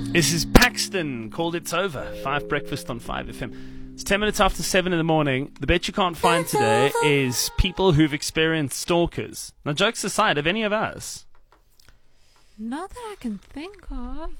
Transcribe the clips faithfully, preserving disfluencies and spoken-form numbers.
This is Paxton, called It's Over. Five Breakfast on five F M. It's ten minutes after seven in the morning. The bet you can't find today is people who've experienced stalkers. Now, jokes aside, have any of us? Not that I can think of.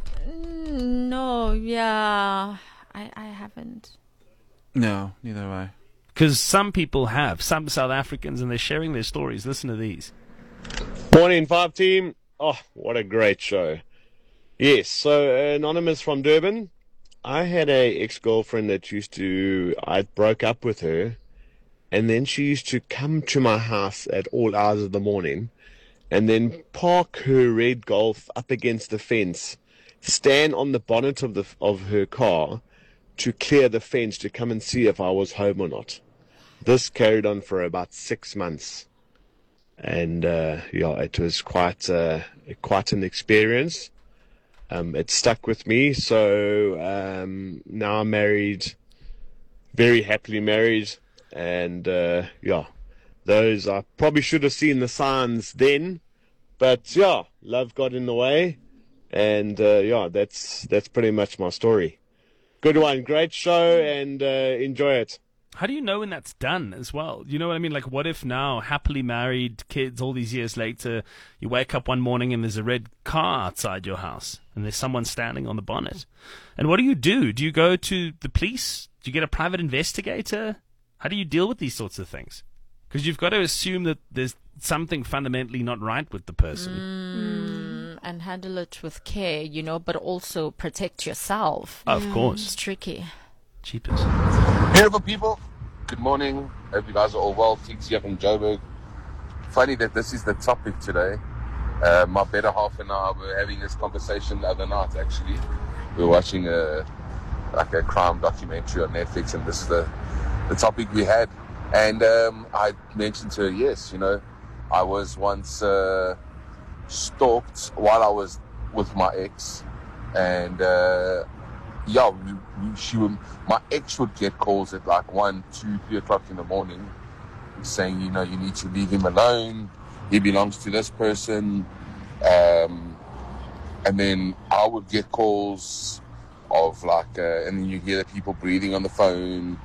No, yeah. I, I haven't. No, neither have I. Because some people have. Some South Africans, and they're sharing their stories. Listen to these. Morning, five team. Oh, what a great show. Yes, so Anonymous from Durban. I had a ex-girlfriend that used to, I broke up with her, and then she used to come to my house at all hours of the morning, and then park her red Golf up against the fence, stand on the bonnet of the of her car to clear the fence to come and see if I was home or not. This carried on for about six months. And, uh, yeah, it was quite, uh, quite an experience. Um, it stuck with me. So, um, now I'm married, very happily married. And, uh, yeah, those, I probably should have seen the signs then, but yeah, love got in the way. And, uh, yeah, that's, that's pretty much my story. Good one. Great show, and, uh, enjoy it. How do you know when that's done as well? You know what I mean? Like, what if now, happily married, kids, all these years later, you wake up one morning and there's a red car outside your house and there's someone standing on the bonnet? And what do you do? Do you go to the police? Do you get a private investigator? How do you deal with these sorts of things? Because you've got to assume that there's something fundamentally not right with the person. Mm, and handle it with care, you know, but also protect yourself. Of yeah. course. It's tricky. Cheapest. Beautiful people, good morning. Hope you guys are all well. Tix here from Joburg. Funny that this is the topic today. Uh, my better half and I were having this conversation the other night, actually. We were watching a like a crime documentary on Netflix, and this is the, the topic we had. And um, I mentioned to her, yes, you know, I was once uh, stalked while I was with my ex. And... Uh, Yeah, we, we, she would, my ex would get calls at like one, two, three o'clock in the morning saying, you know, you need to leave him alone. He belongs to this person. Um, and then I would get calls of like, uh, and then you hear the people breathing on the phone.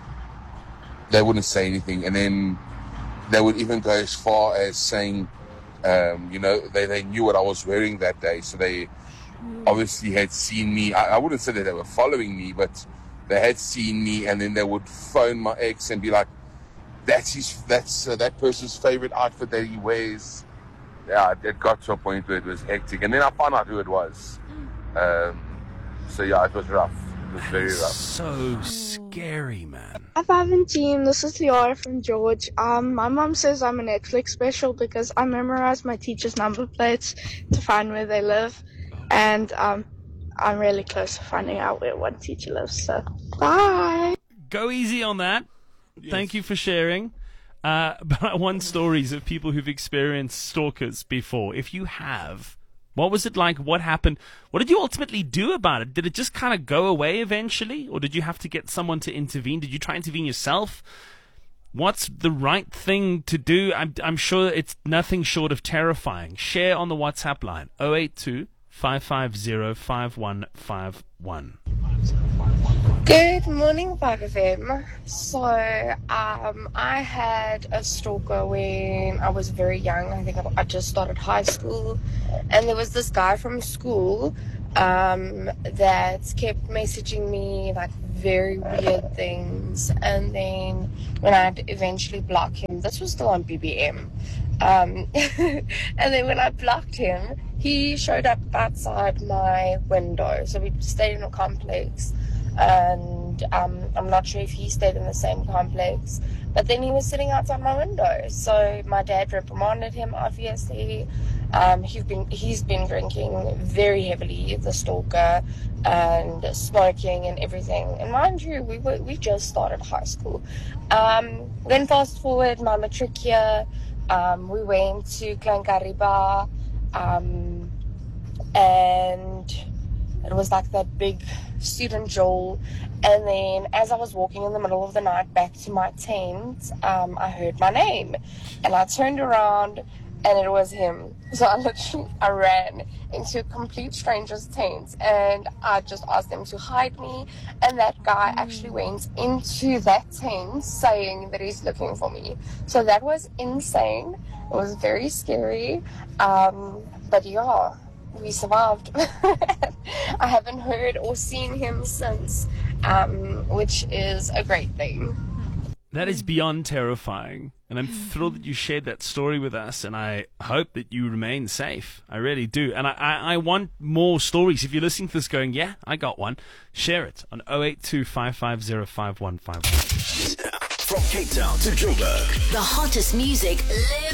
They wouldn't say anything. And then they would even go as far as saying, um, you know, they, they knew what I was wearing that day. So they obviously had seen me. I, I wouldn't say that they were following me, but they had seen me, and then they would phone my ex and be like, that's his, that's uh, that person's favorite outfit that he wears. Yeah, it got to a point where it was hectic, and then I found out who it was. Um, so yeah, it was rough. It was very rough. So scary, man. Hi, Five and team. This is Liara from George. Um, my mom says I'm a Netflix special because I memorize my teacher's number plates to find where they live. And um, I'm really close to finding out where one teacher lives. So, bye. Go easy on that. Yes. Thank you for sharing. Uh, but I want stories of people who've experienced stalkers before. If you have, what was it like? What happened? What did you ultimately do about it? Did it just kind of go away eventually? Or did you have to get someone to intervene? Did you try to intervene yourself? What's the right thing to do? I'm, I'm sure it's nothing short of terrifying. Share on the WhatsApp line, oh eight two, five five zero, five one five one. Good morning, five F M. So, um, I had a stalker when I was very young. I think I just started high school. And there was this guy from school um, that kept messaging me, like, very weird things. And then when I'd eventually block him, this was still on B B M. Um, and then when I blocked him, he showed up outside my window. So we stayed in a complex, and um, I'm not sure if he stayed in the same complex, but then he was sitting outside my window. So my dad reprimanded him, obviously. Um, he's been he's been drinking very heavily, the stalker, and smoking and everything. And mind you, we were we just started high school. Um, then fast forward, my matric year. Um, we went to Klankariba, um, and it was like that big student jewel. And then as I was walking in the middle of the night back to my tent, um, I heard my name, and I turned around, and it was him. So I literally, I ran into a complete stranger's tent, and I just asked them to hide me, and that guy actually went into that tent saying that he's looking for me. So that was insane. It was very scary, um, but yeah, we survived. I haven't heard or seen him since, um, which is a great thing. That is beyond terrifying, and I'm thrilled that you shared that story with us, and I hope that you remain safe. I really do, and I, I, I want more stories. If you're listening to this going, yeah, I got one, share it on oh eight two, five five zero, five one five one. From Cape Town to Joburg, the hottest music live